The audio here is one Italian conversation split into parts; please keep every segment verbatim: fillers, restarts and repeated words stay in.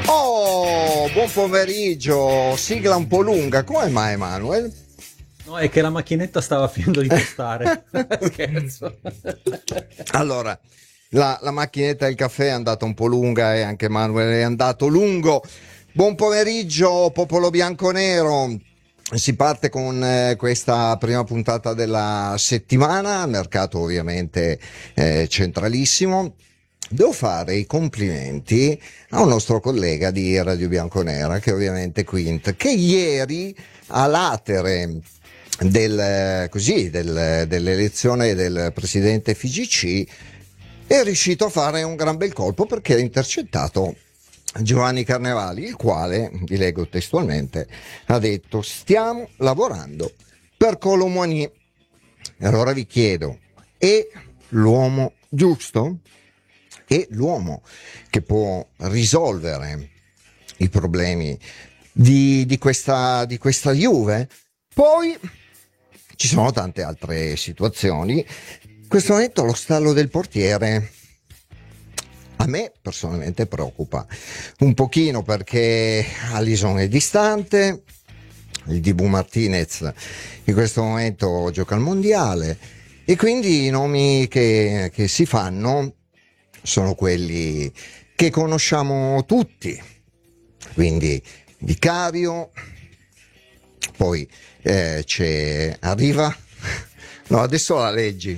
Oh, buon pomeriggio, sigla un po' lunga, come mai Manuel? No, è che la macchinetta stava finendo di testare. Scherzo. Allora, la, la macchinetta del caffè è andata un po' lunga e anche Manuel è andato lungo. Buon pomeriggio, popolo bianco-nero. Si parte con eh, questa prima puntata della settimana, mercato ovviamente eh, centralissimo. Devo fare i complimenti a un nostro collega di Radio Bianconera, che è ovviamente Quint, che ieri a latere del, così, del, dell'elezione del presidente F I G C è riuscito a fare un gran bel colpo, perché ha intercettato Giovanni Carnevali, il quale, vi leggo testualmente, ha detto: stiamo lavorando per Colomani. E allora vi chiedo, è l'uomo giusto? È l'uomo che può risolvere i problemi di, di questa, di questa Juve? Poi ci sono tante altre situazioni. In questo momento lo stallo del portiere a me personalmente preoccupa un pochino, perché Alisson è distante, il Dibu Martinez in questo momento gioca al mondiale e quindi i nomi che, che si fanno sono quelli che conosciamo tutti, quindi Vicario, poi eh, c'è arriva, no adesso la leggi,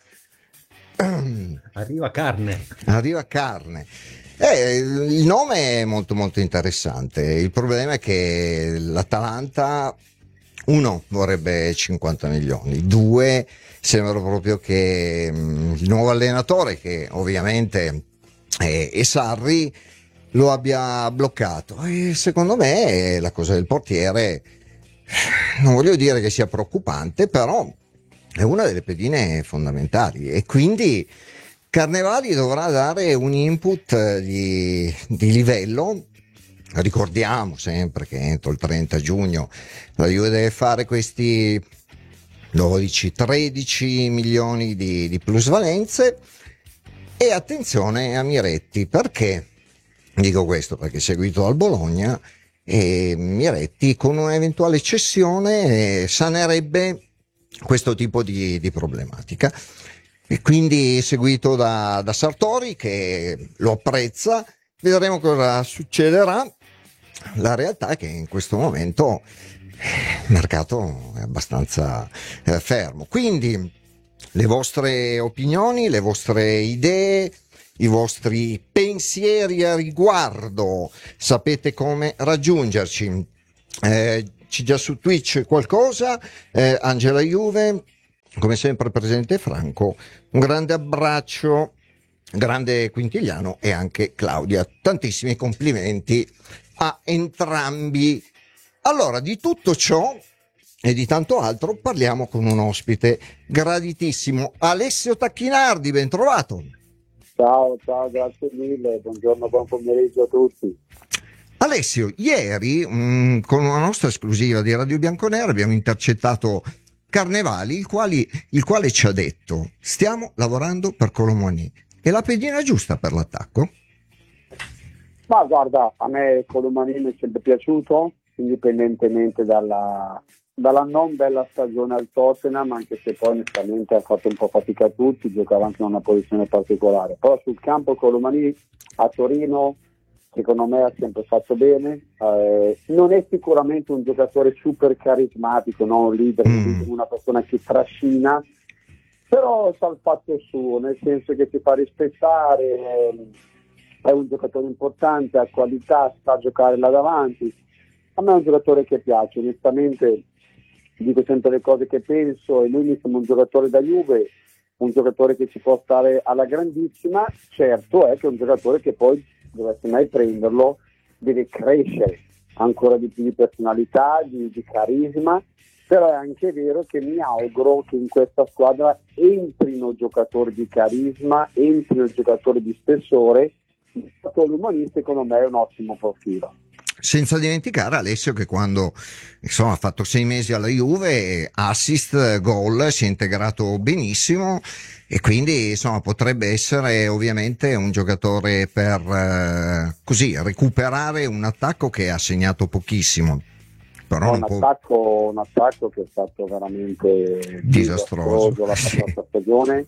Arriva Carne. arriva Carne. Eh, il nome è molto molto interessante. Il problema è che l'Atalanta, uno, vorrebbe cinquanta milioni, due, sembra proprio che mh, il nuovo allenatore, che ovviamente è, è Sarri, lo abbia bloccato. E secondo me la cosa del portiere, non voglio dire che sia preoccupante, però è una delle pedine fondamentali, e quindi Carnevali dovrà dare un input di, di livello. Ricordiamo sempre che entro il trenta giugno la Juve deve fare questi dodici tredici milioni di, di plusvalenze. E attenzione a Miretti. Perché dico questo? Perché è seguito dal Bologna, e Miretti con un'eventuale cessione eh, sanerebbe questo tipo di, di problematica, e quindi seguito da, da Sartori, che lo apprezza. Vedremo cosa succederà. La realtà è che in questo momento il mercato è abbastanza eh, fermo, quindi le vostre opinioni, le vostre idee, i vostri pensieri a riguardo, sapete come raggiungerci. Eh, c'è già su Twitch qualcosa. eh, Angela Juve, come sempre presente Franco, un grande abbraccio, grande Quintigliano e anche Claudia, tantissimi complimenti a entrambi. Allora, di tutto ciò e di tanto altro parliamo con un ospite graditissimo, Alessio Tacchinardi, ben trovato. Ciao, ciao, grazie mille, buongiorno, buon pomeriggio a tutti. Alessio, ieri mh, con una nostra esclusiva di Radio Bianconera abbiamo intercettato Carnevali, il quale, il quale ci ha detto: stiamo lavorando per Colomani. È la pedina giusta per l'attacco? Ma guarda, a me Colomani mi è sempre piaciuto, indipendentemente dalla, dalla non bella stagione al Tottenham, anche se poi onestamente ha fatto un po' fatica a tutti, giocava anche in una posizione particolare. Però sul campo Colomani a Torino secondo me ha sempre fatto bene. Eh, non è sicuramente un giocatore super carismatico, no? Un leader, mm. una persona che trascina, però sa il fatto suo, nel senso che si fa rispettare, è un giocatore importante, ha qualità, sa giocare là davanti. A me è un giocatore che piace, onestamente dico sempre le cose che penso, e lui mi sembra un giocatore da Juve, un giocatore che ci può stare alla grandissima. Certo è che è un giocatore che poi, dovesse mai prenderlo, deve crescere ancora di più di personalità, di, di carisma, però è anche vero che mi auguro che in questa squadra entrino giocatori di carisma, entrino giocatori di spessore. Il Colomani secondo me è un ottimo profilo. Senza dimenticare Alessio che quando insomma ha fatto sei mesi alla Juve, assist, gol, si è integrato benissimo e quindi insomma potrebbe essere ovviamente un giocatore per eh, così recuperare un attacco che ha segnato pochissimo, però Un non può attacco, un attacco che è stato veramente disastroso. disastroso la Sì. passata stagione,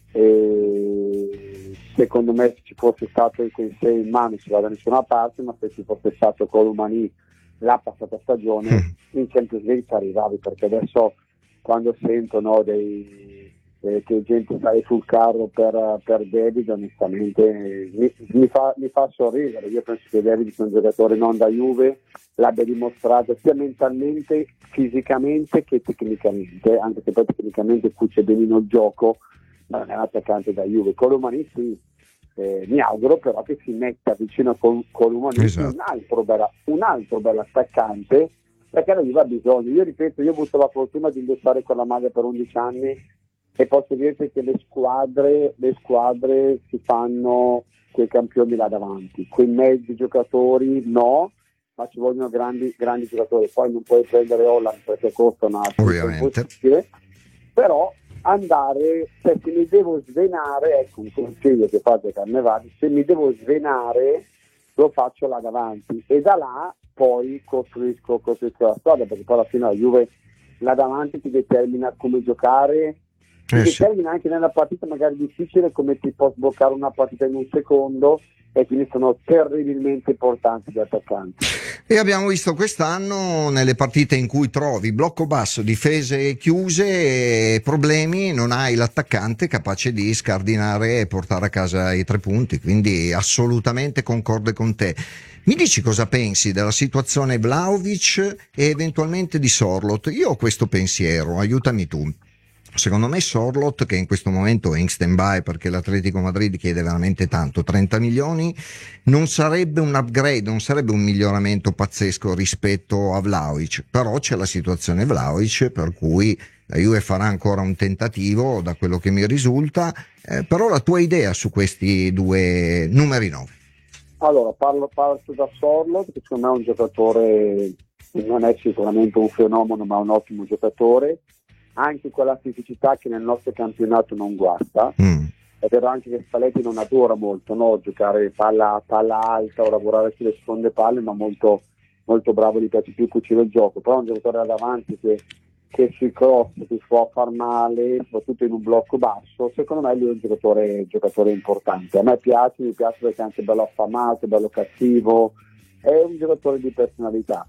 e secondo me se ci fosse stato il quei sei in mano si va da nessuna parte, ma se ci fosse stato Colomani la passata stagione Mm. in Champions League ci arrivavi, perché adesso quando sento no, dei, eh, che gente sale sul carro per, per David, onestamente mi, mi, fa, mi fa sorridere. Io penso che David sia un giocatore non da Juve, l'abbia dimostrato sia mentalmente, fisicamente che tecnicamente, anche se poi tecnicamente cuce benino il gioco, ma non è un attaccante da Juve. Colomani sì, eh, mi auguro però che si metta vicino a Col- Colomani Esatto. un altro bel, un altro bel attaccante, perché la Juve ha bisogno. Io ripeto, io ho avuto la fortuna di indossare quella maglia per undici anni e posso dirti che le squadre, le squadre si fanno quei campioni là davanti, quei mezzi giocatori no, ma ci vogliono grandi, grandi giocatori. Poi non puoi prendere Holland perché costa una cifra Ovviamente. impossibile, però andare, cioè se mi devo svenare, ecco un consiglio che fate Carnevali, se mi devo svenare lo faccio là davanti e da là poi costruisco, costruisco la squadra, perché poi alla fine la Juve là davanti ti determina come giocare, ti Eh sì. determina anche nella partita magari difficile come ti può sbloccare una partita in un secondo, e quindi sono terribilmente importanti gli attaccanti. E abbiamo visto quest'anno nelle partite in cui trovi blocco basso, difese chiuse e problemi, non hai l'attaccante capace di scardinare e portare a casa i tre punti, quindi assolutamente concorde con te. Mi dici cosa pensi della situazione Vlahovic e eventualmente di Sorloth? Io ho questo pensiero, aiutami tu. Secondo me Sorloth, che in questo momento è in stand-by perché l'Atletico Madrid chiede veramente tanto, trenta milioni, non sarebbe un upgrade, non sarebbe un miglioramento pazzesco rispetto a Vlahovic, però c'è la situazione Vlahovic per cui la Juve farà ancora un tentativo da quello che mi risulta, eh, però la tua idea su questi due numeri nove? Allora, parlo, parto da Sorloth, che secondo me è un giocatore, non è sicuramente un fenomeno, ma un ottimo giocatore, anche quella fisicità che nel nostro campionato non guasta. Mm. È vero anche che Spalletti non adora molto, no? Giocare palla, palla alta o lavorare sulle seconde palle, ma molto, molto bravo, gli piace più cucire il gioco, però è un giocatore da davanti che, che sui cross ti può far male, soprattutto in un blocco basso. Secondo me lui è un giocatore, giocatore importante, a me piace, mi piace perché è anche bello affamato, bello cattivo, è un giocatore di personalità.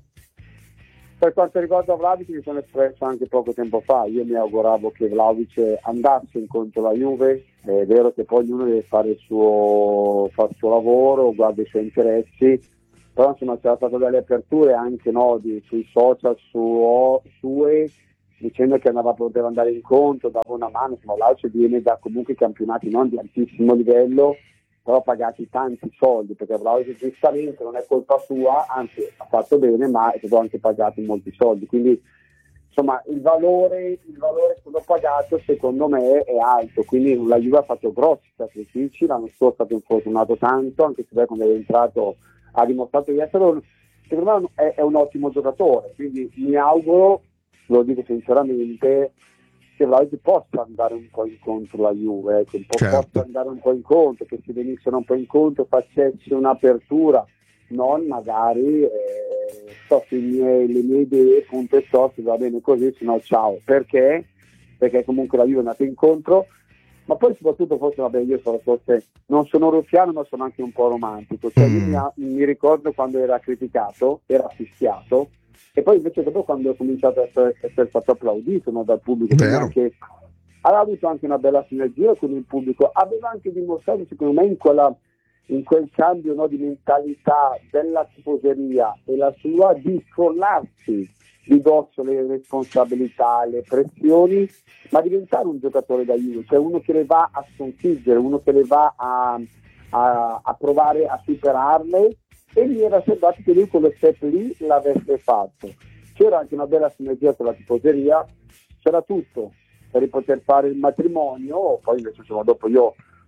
Per quanto riguarda Vlahovic, mi sono espresso anche poco tempo fa. Io mi auguravo che Vlahovic andasse incontro alla Juve. È vero che poi ognuno deve fare il suo, fare il suo lavoro, guarda i suoi interessi, però insomma c'erano state delle aperture anche no, di, sui social su, sue, dicendo che andava, poteva andare incontro, dava una mano. Insomma, Vlahovic viene da comunque campionati non di altissimo livello, però pagati tanti soldi, perché Vlahovic giustamente non è colpa sua, anzi ha fatto bene, ma è stato anche pagato molti soldi, quindi insomma il valore, il valore quello pagato secondo me è alto, quindi la Juve ha fatto grossi sacrifici, l'anno scorso è stato infortunato tanto, anche se quando è entrato ha dimostrato di essere, secondo me è, è un ottimo giocatore, quindi mi auguro, lo dico sinceramente, che Vlahovic possa andare un po' incontro alla Juve, che Certo. possa andare un po' incontro, che si venissero un po' incontro, facesse un'apertura, non magari eh, so se miei, le mie idee, punto e so, se va bene così, se no ciao. Perché? Perché comunque la Juve è andata incontro, ma poi soprattutto forse, vabbè, io sono, forse non sono ruffiano, ma sono anche un po' romantico, cioè io Mm. mi, mi ricordo quando era criticato, era fischiato, e poi invece dopo quando ho cominciato a essere, essere stato applaudito no, dal pubblico, quindi Vero. anche, aveva avuto anche una bella sinergia con il pubblico, aveva anche dimostrato secondo me in, quella, in quel cambio no, di mentalità della tifoseria e la sua di scrollarsi di dosso le responsabilità, le pressioni, ma diventare un giocatore da Juve, cioè uno che le va a sconfiggere, uno che le va a, a, a provare a superarle, e mi era sembrato che lui quello step lì l'avesse fatto. C'era anche una bella sinergia con la tifoseria, c'era tutto per poter fare il matrimonio, poi invece insomma, dopo io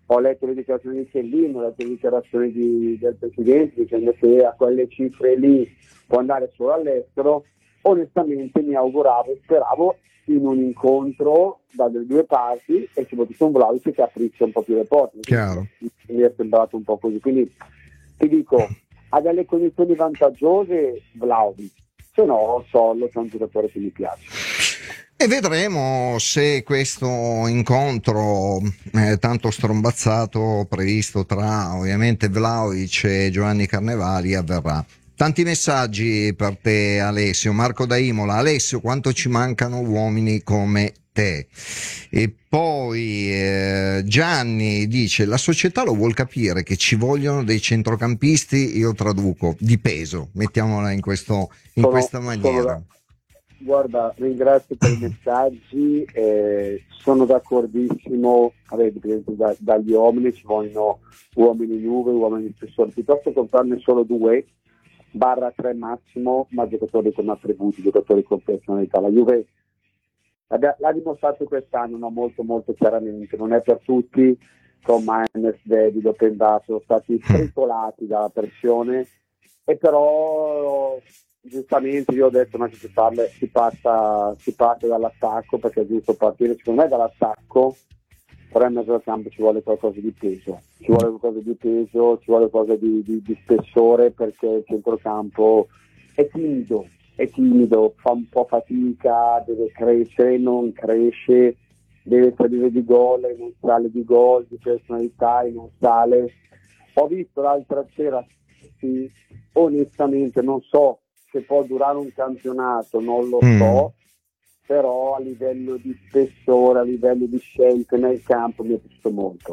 ho letto le dichiarazioni di Chiellini, ho letto le dichiarazioni di, del Presidente dicendo che a quelle cifre lì può andare solo all'estero. Onestamente mi auguravo e speravo in un incontro dalle due parti e soprattutto un Vlahovic che aprisse un po' più le porte. Chiaro. Mi è sembrato un po' così, quindi ti dico, ha delle condizioni vantaggiose Vlahovic, se no Sollo c'è un giocatore che mi piace. E vedremo se questo incontro eh, tanto strombazzato previsto tra ovviamente Vlahovic e Giovanni Carnevali avverrà. Tanti messaggi per te, Alessio. Marco da Imola: Alessio, quanto ci mancano uomini come te. E poi eh, Gianni dice: la società lo vuol capire che ci vogliono dei centrocampisti, io traduco, di peso, mettiamola in, questo, in sono, questa maniera. Sono, guarda, ringrazio per i messaggi, eh, sono d'accordissimo. Vabbè, dipende da, dagli uomini, ci vogliono uomini Juve, uomini di spessore, piuttosto comprarne solo due barra tre massimo, ma giocatori con attributi, giocatori con personalità. La Juve l'ha dimostrato quest'anno, no? molto molto chiaramente, non è per tutti. Con Maines, David, Openda sono stati stritolati dalla pressione, e però giustamente io ho detto ma si, parla, si, passa, si parte dall'attacco, perché è giusto partire secondo me dall'attacco, però in mezzo al campo ci vuole qualcosa di peso, ci vuole qualcosa di peso, ci vuole qualcosa di, di, di spessore, perché il centrocampo è timido, è timido, fa un po' fatica, deve crescere, non cresce, deve salire di gol e non sale di gol, di personalità e non sale. Ho visto l'altra sera, sì, onestamente non so se può durare un campionato, non lo Mm. so, però a livello di spessore, a livello di scelte nel campo mi è piaciuto molto.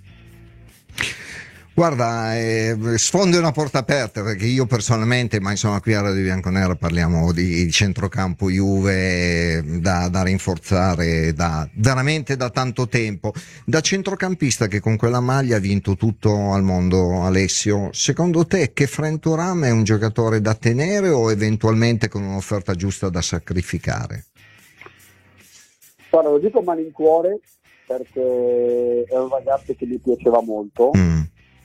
Guarda, eh, sfondi una porta aperta, perché io personalmente, ma insomma qui a Radio Bianconera parliamo di centrocampo Juve da, da rinforzare da, veramente da tanto tempo. Da centrocampista che con quella maglia ha vinto tutto al mondo, Alessio, secondo te Khéphren Thuram è un giocatore da tenere o eventualmente con un'offerta giusta da sacrificare? Guarda, lo dico a malincuore, perché è un ragazzo che mi piaceva molto, Mm.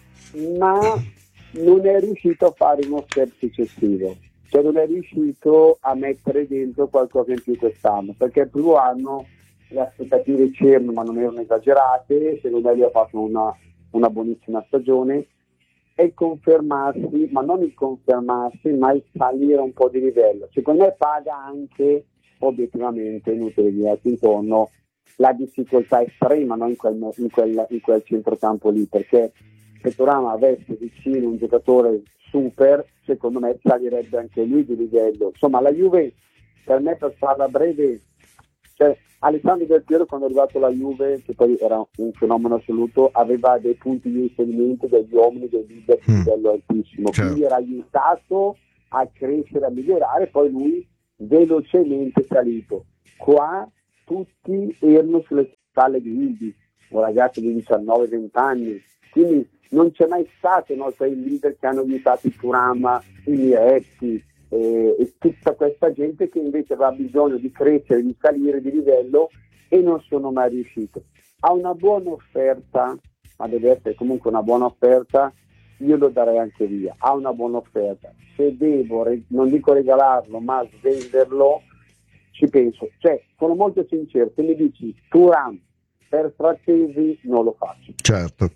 ma non è riuscito a fare uno step successivo, cioè non è riuscito a mettere dentro qualcosa in più quest'anno, perché il primo anno le aspettative c'erano ma non erano esagerate, secondo me lui ha fatto una, una buonissima stagione, e confermarsi, ma non il confermarsi, ma il salire un po' di livello, secondo me paga anche obiettivamente, inutile dirti intorno, la difficoltà estrema, no? in, quel, in, quel, in quel centrocampo lì, perché se Thuram avesse vicino un giocatore super, secondo me salirebbe anche lui di livello. Insomma, la Juve, per me, per farla breve, cioè Alessandro Del Piero, quando è arrivato alla Juve, che poi era un fenomeno assoluto, aveva dei punti di riferimento degli uomini, dei leader di Mm. livello altissimo, Certo. quindi era aiutato a crescere, a migliorare, poi lui velocemente salito. Qua tutti erano sulle spalle di Ildi, un ragazzo di diciannove venti anni, quindi non c'è mai stato, no, quei leader che hanno aiutato il Thuram, i Miretti eh, e tutta questa gente che invece aveva bisogno di crescere, di salire di livello, e non sono mai riusciti. Ha una buona offerta, ma deve essere comunque una buona offerta, io lo darei anche via. Ha una buona offerta, se devo, non dico regalarlo, ma venderlo, ci penso. Cioè, sono molto sincero, se mi dici Thuram per Frattesi non lo faccio. Certo.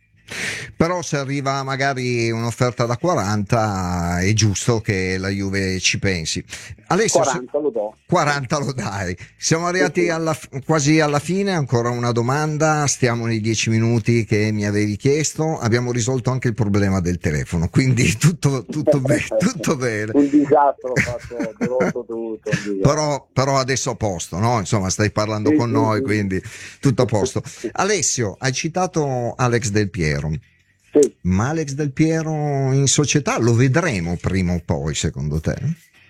Però se arriva magari un'offerta da quaranta è giusto che la Juve ci pensi. Alessio, quaranta lo do. quaranta lo dai. Siamo arrivati alla, quasi alla fine, ancora una domanda, stiamo nei dieci minuti che mi avevi chiesto, abbiamo risolto anche il problema del telefono, quindi tutto, tutto, be- tutto bene. Un disastro, ho fatto, ho rotto tutto. Però, però adesso a posto, no? Insomma, stai parlando Sì, con sì, noi, sì. quindi tutto a posto. Alessio, hai citato Alex Del Piero. Sì. Ma Alex Del Piero in società lo vedremo prima o poi, secondo te?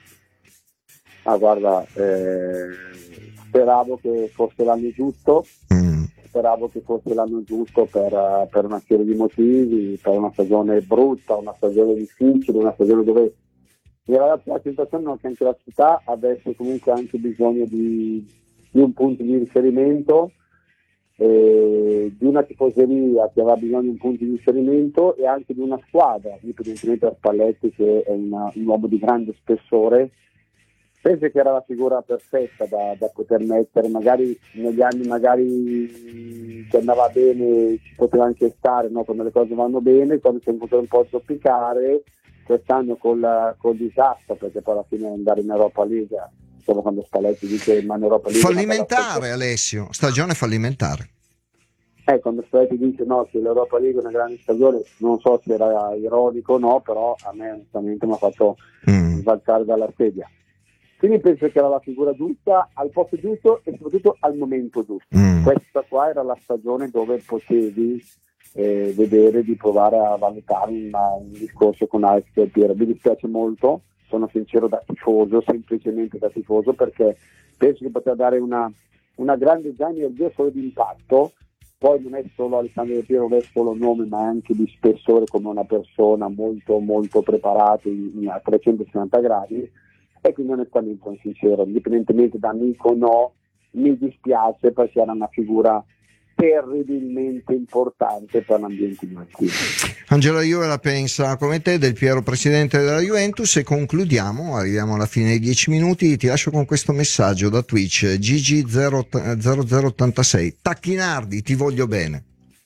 Ah, guarda, eh, speravo che fosse l'anno giusto, Mm. speravo che fosse l'anno giusto per, per una serie di motivi, per una stagione brutta, una stagione difficile, una stagione dove mi aveva dato la sensazione che anche la città avesse comunque anche bisogno di, di un punto di riferimento. eh, di una tifoseria che aveva bisogno di un punto di riferimento e anche di una squadra, indipendentemente da Spalletti che è una, un uomo di grande spessore. Penso che era la figura perfetta da, da poter mettere, magari negli anni magari che andava bene ci poteva anche stare, no? Quando le cose vanno bene, quando si è potuto un po' zoppicare, quest'anno col, col disastro, perché poi alla fine andare in Europa League, solo quando Spalletti dice ma in Europa League fallimentare, Alessio, stagione fallimentare. Eh, quando Spalletti dice no, che l'Europa League è una grande stagione, non so se era ironico o no, però a me onestamente mi ha fatto Mm. sbalzare dalla sedia. Quindi penso che era la figura giusta, al posto giusto e soprattutto al momento giusto. Mm. Questa qua era la stagione dove potevi eh, vedere di provare a valutare una- un discorso con Alex Del Piero. Mi dispiace molto, sono sincero da tifoso, semplicemente da tifoso, perché penso che poteva dare una, una grande già energia solo di impatto. Poi non è solo Alessandro Del Piero, non è solo nome, ma è anche di spessore come una persona molto molto preparata in, in- a trecentosessanta gradi. E quindi onestamente sono sincero, indipendentemente da amico o no, mi dispiace perché era una figura terribilmente importante per l'ambiente giovanile. Angela Juve la pensa come te, Del Piero presidente della Juventus, e concludiamo, arriviamo alla fine dei dieci minuti, ti lascio con questo messaggio da Twitch, G G zero zero ottantasei, Tacchinardi, ti voglio bene.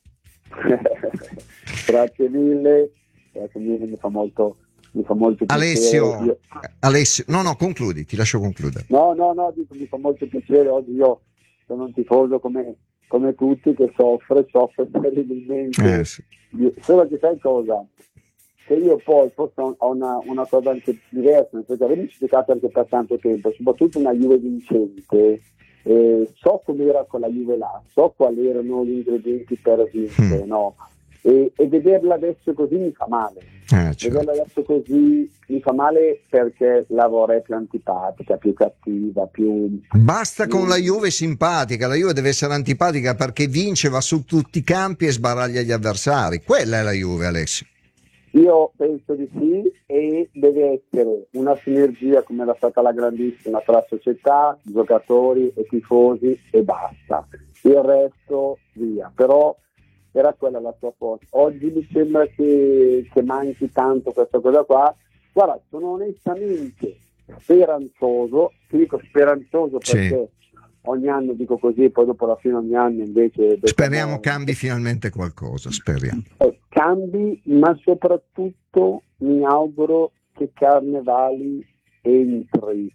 Grazie mille, grazie mille, mi fa molto, mi fa molto piacere. Alessio, Io- Alessio, no no, concludi, ti lascio concludere. No, no, no, dico, mi fa molto piacere, oggi io sono un tifoso come, come tutti che soffre, soffre terribilmente. Eh, sì. Io- Solo che sai cosa? Che io poi forse ho ho una, una cosa anche diversa, nel senso che avermi giocato anche per tanto tempo, soprattutto una Juve vincente, eh, so com'era con la Juve là, so quali erano gli ingredienti per vincere, Mm. no? E, e vederla adesso così mi fa male. Eh, certo. Vederla adesso così mi fa male perché la vorrei più antipatica, più cattiva, più... Basta con la Juve simpatica, la Juve deve essere antipatica perché vince, va su tutti i campi e sbaraglia gli avversari. Quella è la Juve, Alessio. Io penso di sì, e deve essere una sinergia come era stata la grandissima tra società, giocatori e tifosi e basta. Il resto via. Però era quella la sua forza. Oggi mi sembra che, che manchi tanto questa cosa qua. Guarda, sono onestamente speranzoso, ti dico speranzoso Sì. perché ogni anno dico così, poi dopo la fine ogni anno invece... Speriamo cambi finalmente qualcosa, speriamo. Eh, cambi, ma soprattutto mi auguro che Carnevali entri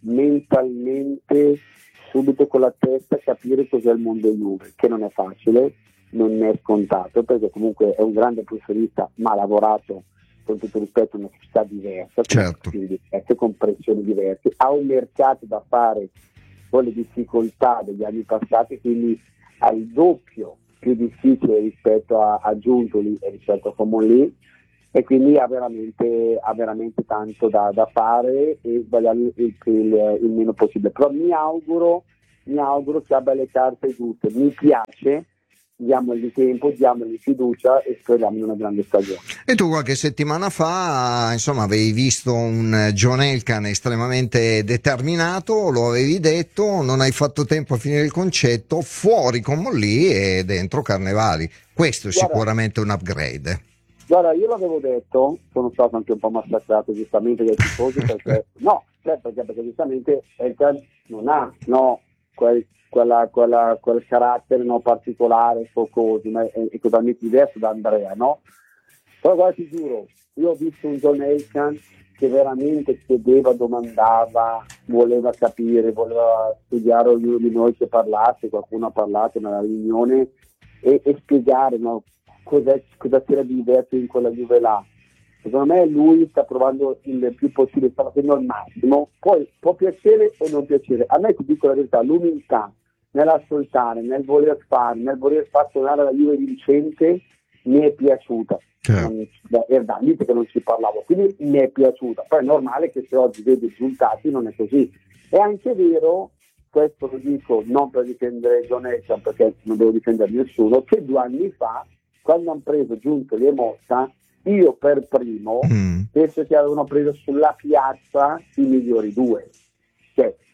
mentalmente subito con la testa a capire cos'è il mondo Juve, che non è facile, non è scontato, perché comunque è un grande professionista, ma ha lavorato con tutto rispetto in una società diversa, Certo. con diverse, con pressioni diverse, ha un mercato da fare con le difficoltà degli anni passati, quindi ha il doppio più difficile rispetto a, a Giuntoli e rispetto a Comolli, e quindi ha veramente, ha veramente tanto da, da fare e sbagliare il, il, il, il meno possibile. Però mi auguro, mi auguro che abbia le carte giuste. Mi piace, diamogli tempo, diamogli fiducia e speriamo in una grande stagione. E tu qualche settimana fa, insomma, avevi visto un John Elkann estremamente determinato, lo avevi detto, non hai fatto tempo a finire il concetto, fuori con Mollì e dentro Carnevali. Questo è Guarda, sicuramente un upgrade. Guarda, io l'avevo detto, sono stato anche un po' massacrato giustamente dai tifosi perché no, cioè perché, perché giustamente Elkann non ha no, quel, quella, quella, quel carattere no, particolare, focoso, ma è, è totalmente diverso da Andrea, no? Però guarda, ti giuro, io ho visto un John Elkann che veramente chiedeva, domandava, voleva capire, voleva studiare ognuno di noi che parlasse, qualcuno ha parlato nella riunione e, e spiegare no, cos'è, cosa c'era di diverso in quella Juve là. Secondo me lui sta provando il più possibile, sta facendo il massimo, poi può piacere o non piacere. A me, ti dico la verità, l'umiltà nell'ascoltare, nel voler fare, nel voler far tornare la Juve vincente mi è piaciuta. Certo. Non, era da lì che non ci parlavo, quindi mi è piaciuta. Poi è normale che se oggi vedi i risultati non è così. È anche vero, questo lo dico non per difendere John Elkann, perché non devo difendere nessuno, che due anni fa, quando hanno preso Giuntoli e Motta, io per primo Mm. penso che avevano preso sulla piazza i migliori due. Cioè,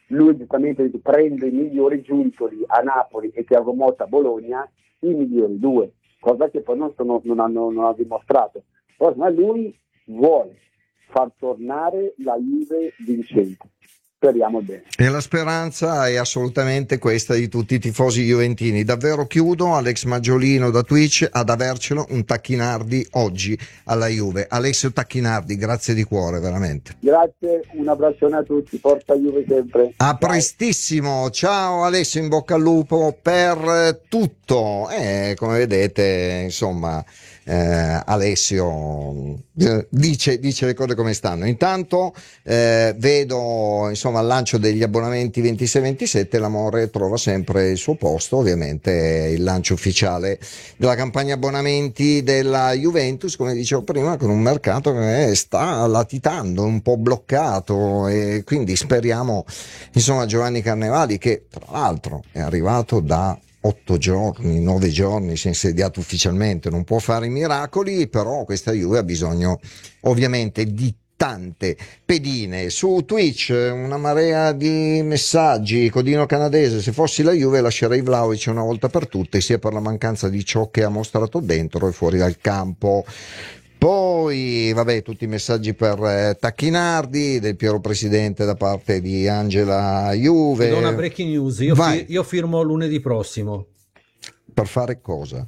lui giustamente dice, prende i migliori Giuntoli a Napoli e Thiago Motta a Bologna, i migliori due, cosa che poi non, sono, non, hanno, non ha dimostrato. Poi, ma lui vuole far tornare la Juve vincente. Speriamo bene. E la speranza è assolutamente questa di tutti i tifosi juventini. Davvero chiudo, Alex Maggiolino da Twitch, ad avercelo un Tacchinardi oggi alla Juve. Alessio Tacchinardi, grazie di cuore, veramente. Grazie, un abbraccione a tutti, forza Juve sempre. A Ciao. prestissimo, ciao Alessio, in bocca al lupo per tutto. E come vedete, insomma, eh, Alessio eh, dice, dice le cose come stanno. Intanto eh, vedo, insomma, al lancio degli abbonamenti ventisei ventisette l'amore trova sempre il suo posto, ovviamente il lancio ufficiale della campagna abbonamenti della Juventus, come dicevo prima, con un mercato che sta latitando, un po' bloccato, e quindi speriamo, insomma, Giovanni Carnevali, che tra l'altro è arrivato da otto giorni, nove giorni, si è insediato ufficialmente, non può fare i miracoli, però questa Juve ha bisogno ovviamente di tante pedine. Su Twitch una marea di messaggi. Codino canadese: se fossi la Juve lascerei Vlahovic una volta per tutte, sia per la mancanza di ciò che ha mostrato dentro e fuori dal campo. Poi vabbè, tutti i messaggi per eh, Tacchinardi, del Piero Presidente da parte di Angela Juve. Ti do una breaking news, io, Vai. fi- io firmo lunedì prossimo. Per fare cosa?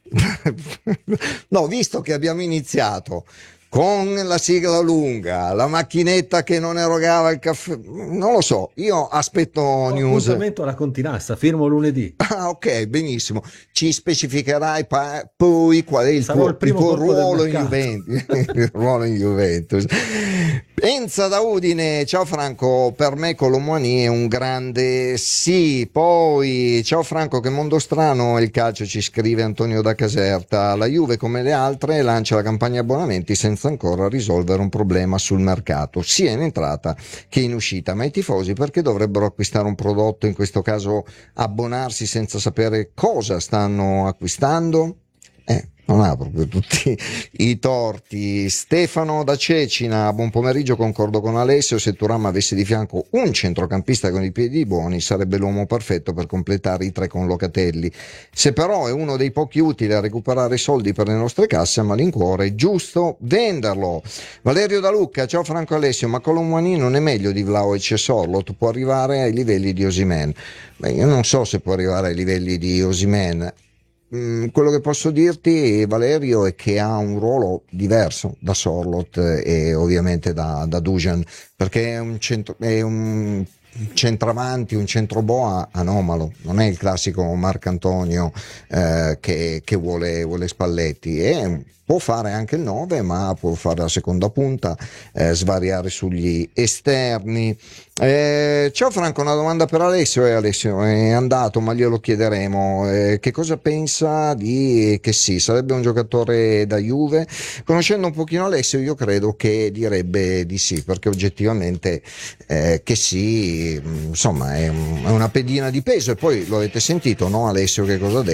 No, visto che abbiamo iniziato con la sigla lunga, la macchinetta che non erogava il caffè, non lo so, io aspetto Ho news. appuntamento alla Continassa, firmo lunedì. Ah, ok, benissimo. Ci specificherai pa- poi qual è il Sarò tuo, il primo il tuo colpo del ruolo in mercato. Juventus. Il ruolo in Juventus. Enza da Udine: ciao Franco, per me Colomboani è un grande sì. Poi ciao Franco, che mondo strano è il calcio, ci scrive Antonio da Caserta. La Juve, come le altre, lancia la campagna abbonamenti senza ancora risolvere un problema sul mercato, sia in entrata che in uscita. Ma i tifosi perché dovrebbero acquistare un prodotto, in questo caso abbonarsi, senza sapere cosa stanno acquistando? Eh, non ha proprio tutti i torti. Stefano da Cecina: buon pomeriggio, concordo con Alessio, se Thuram avesse di fianco un centrocampista con i piedi buoni sarebbe l'uomo perfetto per completare i tre con Locatelli. Se però è uno dei pochi utili a recuperare soldi per le nostre casse, a malincuore è giusto venderlo. Valerio da Lucca: ciao Franco Alessio, ma Colomboani non è meglio di Vlahovic e Sorloth? Può arrivare ai livelli di Osimhen? Beh, io non so se può arrivare ai livelli di Osimhen. Mm, quello che posso dirti, Valerio, è che ha un ruolo diverso da Sorloth e ovviamente da, da Dusan, perché è un, centro, è un centravanti, un centroboa anomalo, non è il classico Marcantonio eh, che, che vuole, vuole Spalletti, e può fare anche il nove, ma può fare la seconda punta, eh, svariare sugli esterni. Eh, ciao Franco, una domanda per Alessio. Eh, Alessio è andato, ma glielo chiederemo. Eh, che cosa pensa di che sì, sarebbe un giocatore da Juve? Conoscendo un pochino Alessio, io credo che direbbe di sì, perché oggettivamente eh, che sì, insomma, è, un, è una pedina di peso. E poi lo avete sentito, no, Alessio, che cosa ha detto?